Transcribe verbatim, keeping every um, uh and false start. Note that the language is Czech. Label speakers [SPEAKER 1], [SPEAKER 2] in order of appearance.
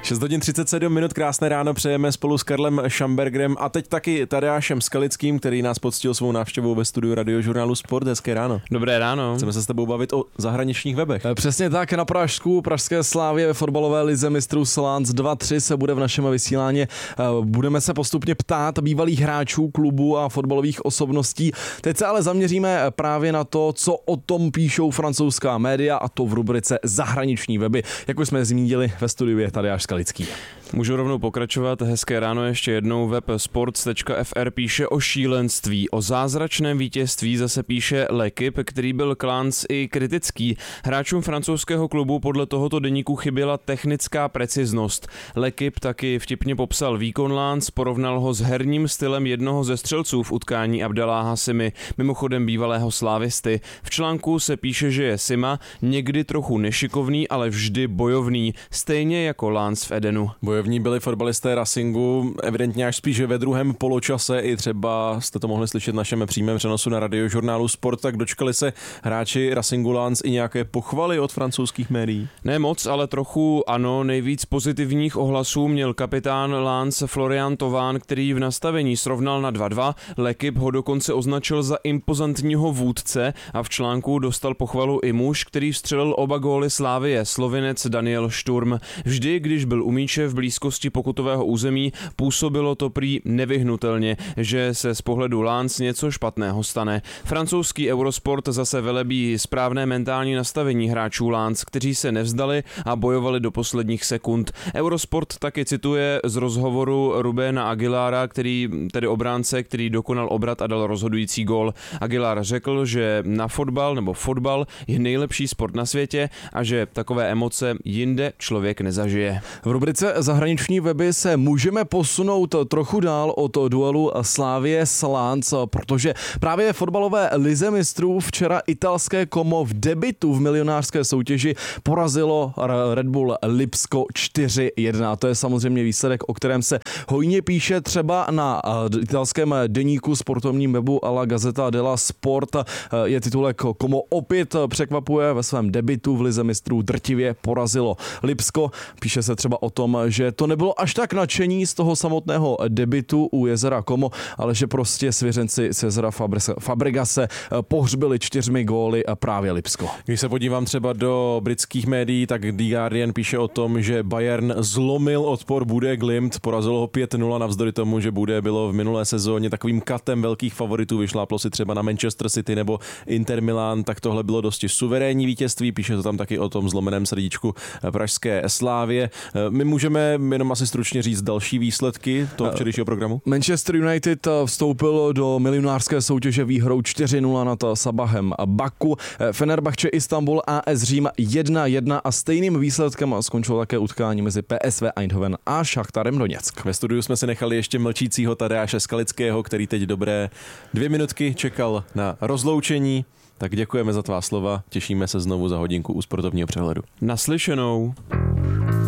[SPEAKER 1] šest hodin třicet sedm minut, krásné ráno přejeme spolu s Karlem Šambergerem a teď taky Tadeášem Skalickým, který nás poctil svou návštěvou ve studiu Radiožurnálu Sport. Hezké ráno.
[SPEAKER 2] Dobré ráno.
[SPEAKER 1] Chceme se s tebou bavit o zahraničních webech.
[SPEAKER 3] Přesně tak, na Pražsku, pražské Slávě ve fotbalové lize mistrů Slánc dva tři se bude v našem vysílání. Budeme se postupně ptát bývalých hráčů klubu a fotbalových osobností. Teď se ale zaměříme právě na to, co o tom píšou francouzská média, a to v rubrice zahraniční weby. Jak už jsme zmínili, ve studiu je Tadeáš Skalický.
[SPEAKER 2] Můžu rovnou pokračovat. Hezké ráno ještě jednou. Web sports tečka ef er píše o šílenství. O zázračném vítězství zase píše L'Équipe, který byl k Lens i kritický. Hráčům francouzského klubu podle tohoto deníku chyběla technická preciznost. L'Équipe taky vtipně popsal výkon Lens, porovnal ho s herním stylem jednoho ze střelců v utkání Abdeláha Simy, mimochodem bývalého slávisty. V článku se píše, že je Sima někdy trochu nešikovný, ale vždy bojovný, stejně jako Lens v Edenu.
[SPEAKER 1] Bojovní byli fotbalisté Racingu, evidentně až spíš ve druhém poločase, i třeba jste to mohli slyšet v našem přímém přenosu na Radiožurnálu Sport, tak dočkali se hráči Racingu Lens i nějaké pochvaly od francouzských médií?
[SPEAKER 2] Ne moc, ale trochu ano. Nejvíc pozitivních ohlasů měl kapitán Lens Florian Thauvin, který v nastavení srovnal na dva dva. L'Équipe ho dokonce označil za impozantního vůdce a v článku dostal pochvalu i muž, který vstřelil oba góly Slavie, Slovinec Daniel Sturm. Vždy, když byl u míče v blízkosti pokutového území, působilo to prý nevyhnutelně, že se z pohledu Lens něco špatného stane. Francouzský Eurosport zase velebí správné mentální nastavení hráčů Lens, kteří se nevzdali a bojovali do posledních sekund. Eurosport taky cituje z rozhovoru Rubéna Aguilara, který, tedy obránce, který dokonal obrat a dal rozhodující gól. Aguilar řekl, že na fotbal nebo fotbal je nejlepší sport na světě a že takové emoce jinde člověk nezažije.
[SPEAKER 3] V rubrice zahraniční weby se můžeme posunout trochu dál od duelu Slavie s Lens, protože právě v fotbalové lize mistrů včera italské Como v debutu v milionářské soutěži porazilo Red Bull Lipsko čtyři jedna. To je samozřejmě výsledek, o kterém se hojně píše třeba na italském deníku sportovním webu alla Gazzetta della Sport. Je titulek: Como opět překvapuje, ve svém debutu v lize mistrů drtivě porazilo Lipsko. Píše se třeba o tom, že to nebylo až tak nadšení z toho samotného debutu u jezera Como, ale že prostě svěřenci Cezara Fabregase pohřbili čtyřmi góly a právě Lipsko.
[SPEAKER 1] Když se podívám třeba do britských médií, tak The Guardian píše o tom, že Bayern zlomil odpor Bude Glimt, porazilo ho pět nula navzdory tomu, že Bude bylo v minulé sezóně takovým katem velkých favoritů, vyšláplo si třeba na Manchester City nebo Inter Milan, tak tohle bylo dosti suverénní vítězství, píše to tam taky o tom zlomeném srdíčku pražské Slávie. My můžeme jenom asi stručně říct další výsledky toho včerejšího programu.
[SPEAKER 3] Manchester United vstoupil do milionářské soutěže výhrou čtyři nula nad Sabahem Baku. Fenerbahce Istanbul A S Řím jedna jedna a stejným výsledkem skončilo také utkání mezi P S V Eindhoven a Šachtarem Doněck.
[SPEAKER 1] Ve studiu jsme si nechali ještě mlčícího Tadeáše Skalického, který teď dobré dvě minutky čekal na rozloučení. Tak děkujeme za tvá slova, těšíme se znovu za hodinku u sportovního přehledu.
[SPEAKER 2] Naslyšenou.